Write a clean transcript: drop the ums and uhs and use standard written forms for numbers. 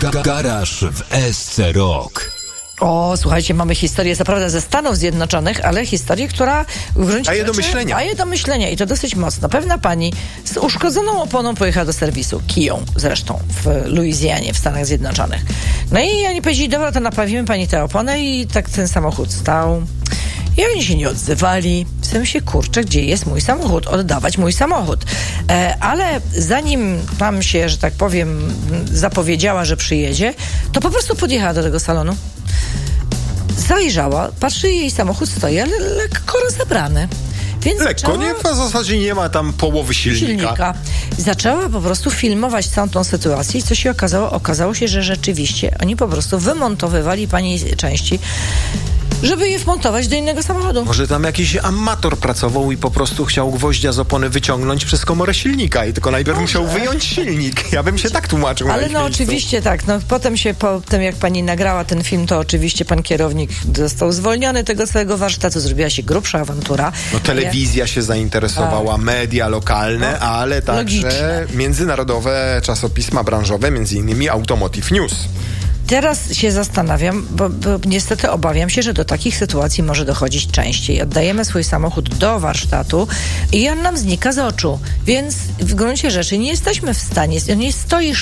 Garaż w SC Rock. O, słuchajcie, mamy historię, co prawda ze Stanów Zjednoczonych, ale historię, która w gruncie daje do myślenia i to dosyć mocno. Pewna pani z uszkodzoną oponą pojechała do serwisu, kiją zresztą, w Luizjanie, w Stanach Zjednoczonych. No i oni powiedzieli, dobra, to naprawimy pani tę oponę i tak ten samochód stał. I oni się nie odzywali. W sensie, kurczę, gdzie jest mój samochód? Oddawać mój samochód. Ale zanim tam się, że tak powiem, zapowiedziała, że przyjedzie, to po prostu podjechała do tego salonu. Zajrzała, patrzy, jej samochód stoi, ale lekko rozebrany. Więc lekko, nie, w zasadzie nie ma tam połowy silnika. Zaczęła po prostu filmować całą tą sytuację i co się okazało? Okazało się, że rzeczywiście oni po prostu wymontowywali pani części, żeby je wmontować do innego samochodu. Może tam jakiś amator pracował i po prostu chciał gwoździa z opony wyciągnąć przez komorę silnika i tylko najpierw musiał wyjąć silnik. Ja bym się tak tłumaczył. Ale no oczywiście tak. No, po tym jak pani nagrała ten film, to oczywiście pan kierownik został zwolniony tego całego warsztatu. Zrobiła się grubsza awantura. No telewizja się zainteresowała, media lokalne, ale także logiczne. Międzynarodowe czasopisma branżowe, między innymi Automotive News. Teraz się zastanawiam, bo niestety obawiam się, że do takich sytuacji może dochodzić częściej. Oddajemy swój samochód do warsztatu i on nam znika z oczu. Więc w gruncie rzeczy nie jesteśmy w stanie, on nie stoi